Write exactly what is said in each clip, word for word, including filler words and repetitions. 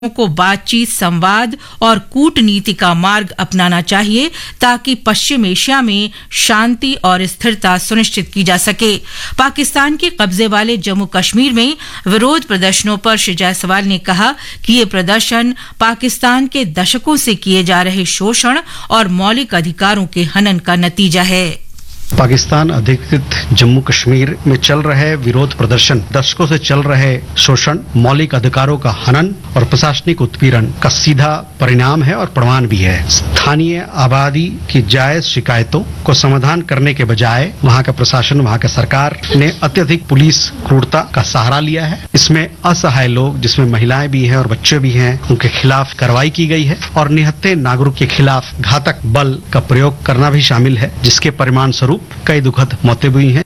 को बातचीत, संवाद और कूटनीति का मार्ग अपनाना चाहिए ताकि पश्चिम एशिया में शांति और स्थिरता सुनिश्चित की जा सके। पाकिस्तान के कब्जे वाले जम्मू कश्मीर में विरोध प्रदर्शनों पर श्री जायसवाल ने कहा कि ये प्रदर्शन पाकिस्तान के दशकों से किए जा रहे शोषण और मौलिक अधिकारों के हनन का नतीजा है। पाकिस्तान अधिकृत जम्मू कश्मीर में चल रहे विरोध प्रदर्शन दशकों से चल रहे शोषण, मौलिक अधिकारों का हनन और प्रशासनिक उत्पीड़न का सीधा परिणाम है और प्रमाण भी है। स्थानीय आबादी की जायज शिकायतों को समाधान करने के बजाय वहां का प्रशासन, वहां का सरकार ने अत्यधिक पुलिस क्रूरता का सहारा लिया है। इसमें असहाय लोग, जिसमें महिलाएं भी हैं और बच्चे भी हैं, उनके खिलाफ कार्रवाई की गई है और निहत्थे नागरिक के खिलाफ घातक बल का प्रयोग करना भी शामिल है, जिसके परिणाम स्वरूप कई दुखद मौतें हुई हैं।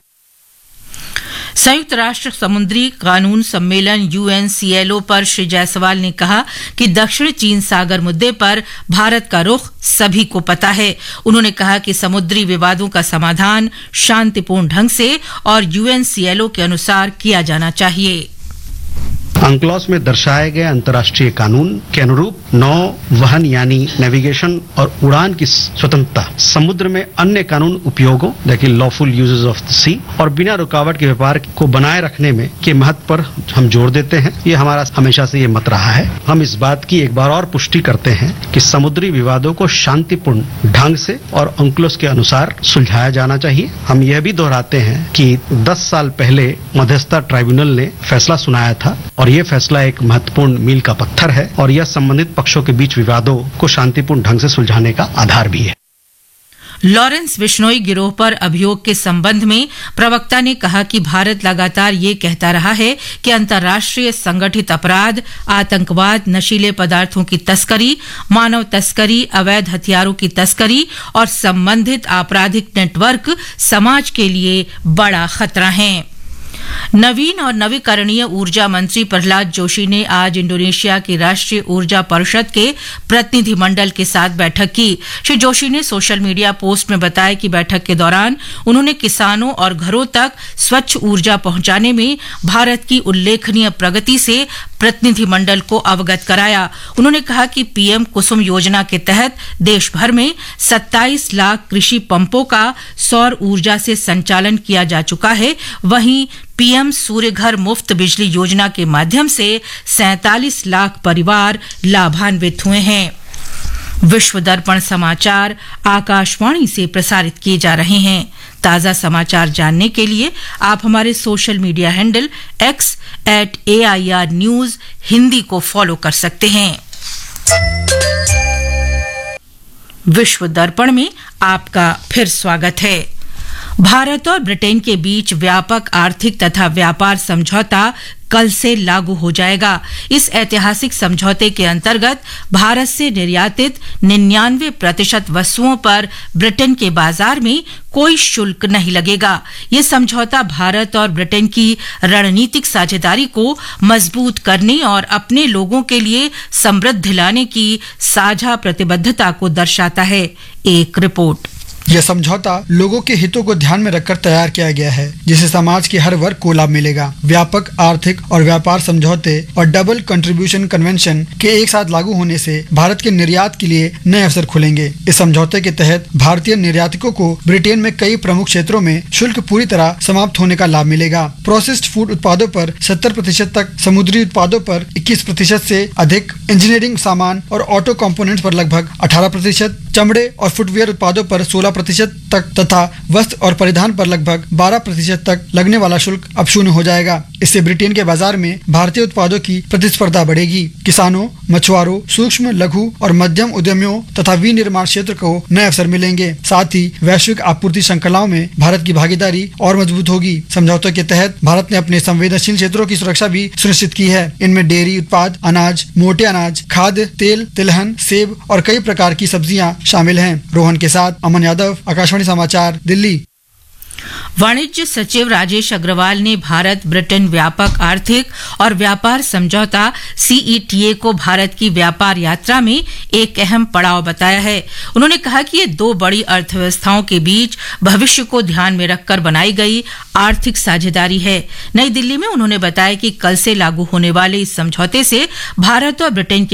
संयुक्त राष्ट्र समुद्री कानून सम्मेलन यूएनसीएलओ पर श्री जायसवाल ने कहा कि दक्षिण चीन सागर मुद्दे पर भारत का रुख सभी को पता है। उन्होंने कहा कि समुद्री विवादों का समाधान शांतिपूर्ण ढंग से और यूएनसीएलओ के अनुसार किया जाना चाहिए। अंक्लॉस में दर्शाए गए अंतर्राष्ट्रीय कानून के अनुरूप नौ वहन यानी नेविगेशन और उड़ान की स्वतंत्रता, समुद्र में अन्य कानून उपयोगों देखिए लॉफुल यूजेस ऑफ द सी और बिना रुकावट के व्यापार को बनाए रखने में के महत्व पर हम जोर देते हैं। ये हमारा हमेशा से ये मत रहा है। हम इस बात की एक बार और पुष्टि करते हैं कि समुद्री विवादों को शांतिपूर्ण ढंग से और अंक्लॉस के अनुसार सुलझाया जाना चाहिए। हम यह भी दोहराते हैं कि दस साल पहले मध्यस्थता ट्राइब्यूनल ने फैसला सुनाया था और यह फैसला एक महत्वपूर्ण मील का पत्थर है और यह संबंधित पक्षों के बीच विवादों को शांतिपूर्ण ढंग से सुलझाने का आधार भी है। लॉरेंस बिश्नोई गिरोह पर अभियोग के संबंध में प्रवक्ता ने कहा कि भारत लगातार ये कहता रहा है कि अंतर्राष्ट्रीय संगठित अपराध, आतंकवाद, नशीले पदार्थों की तस्करी, मानव तस्करी, अवैध हथियारों की तस्करी और संबंधित आपराधिक नेटवर्क समाज के लिए बड़ा खतरा हैं। नवीन और नवीकरणीय ऊर्जा मंत्री प्रहलाद जोशी ने आज इंडोनेशिया की राष्ट्रीय ऊर्जा परिषद के प्रतिनिधिमंडल के साथ बैठक की। श्री जोशी ने सोशल मीडिया पोस्ट में बताया कि बैठक के दौरान उन्होंने किसानों और घरों तक स्वच्छ ऊर्जा पहुंचाने में भारत की उल्लेखनीय प्रगति से प्रतिनिधिमंडल को अवगत कराया। उन्होंने कहा कि पीएम कुसुम योजना के तहत देश भर में सत्ताईस लाख कृषि पंपों का सौर ऊर्जा से संचालन किया जा चुका है। वहीं पीएम सूर्य घर मुफ्त बिजली योजना के माध्यम से सैंतालीस लाख परिवार लाभान्वित हुए हैं। विश्व दर्पण समाचार आकाशवाणी से प्रसारित किए जा रहे हैं। ताजा समाचार जानने के लिए आप हमारे social media handle x eight A I R news Hindi को फॉलो कर सकते हैं। विश्व दर्पण में आपका फिर स्वागत है। भारत और ब्रिटेन के बीच व्यापक आर्थिक तथा व्यापार समझौता कल से लागू हो जाएगा। इस ऐतिहासिक समझौते के अंतर्गत भारत से निर्यातित निन्यानवे प्रतिशत वस्तुओं पर ब्रिटेन के बाजार में कोई शुल्क नहीं लगेगा। ये समझौता भारत और ब्रिटेन की रणनीतिक साझेदारी को मजबूत करने और अपने लोगों के लिए समृद्धि लाने की साझा प्रतिबद्धता को दर्शाता है। एक रिपोर्ट। यह समझौता लोगों के हितों को ध्यान में रखकर तैयार किया गया है, जिससे समाज के हर वर्ग को लाभ मिलेगा। व्यापक आर्थिक और व्यापार समझौते और डबल कंट्रीब्यूशन कन्वेंशन के एक साथ लागू होने से भारत के निर्यात के लिए नए अवसर खुलेंगे। इस समझौते के तहत भारतीय निर्यातकों को ब्रिटेन में कई प्रमुख क्षेत्रों में शुल्क पूरी तरह समाप्त होने का लाभ मिलेगा। प्रोसेस्ड फूड उत्पादों पर सत्तर प्रतिशत तक, समुद्री उत्पादों पर इक्कीस प्रतिशत से अधिक, इंजीनियरिंग सामान और ऑटो कंपोनेंट्स पर लगभग अठारह प्रतिशत, चमड़े और फुटवियर उत्पादों पर सोलह प्रतिशत तक तथा वस्त्र और परिधान पर लगभग बारह प्रतिशत तक लगने वाला शुल्क अब शून्य हो जाएगा। इससे ब्रिटेन के बाजार में भारतीय उत्पादों की प्रतिस्पर्धा बढ़ेगी। किसानों, मछुआरों, सूक्ष्म, लघु और मध्यम उद्यमियों तथा विनिर्माण क्षेत्र को नए अवसर मिलेंगे। साथ ही वैश्विक आपूर्ति श्रृंखलाओं में भारत की भागीदारी और मजबूत होगी। समझौते के तहत भारत ने अपने संवेदनशील क्षेत्रों की सुरक्षा भी सुनिश्चित की है। इनमें डेयरी उत्पाद, अनाज, मोटे अनाज, खाद्य तेल, तिलहन, सेब और कई प्रकार की सब्जियां शामिल हैं। रोहन के साथ अमन यादव, आकाशवाणी समाचार, दिल्ली। वाणिज्य सचिव राजेश अग्रवाल ने भारत ब्रिटेन व्यापक आर्थिक और व्यापार समझौता सीईटीए को भारत की व्यापार यात्रा में एक अहम पड़ाव बताया है। उन्होंने कहा कि ये दो बड़ी अर्थव्यवस्थाओं के बीच भविष्य को ध्यान में रखकर बनाई गई आर्थिक साझेदारी है। नई दिल्ली में उन्होंने बताया कि कल से लागू होने वाले इस समझौते से भारत और ब्रिटेन के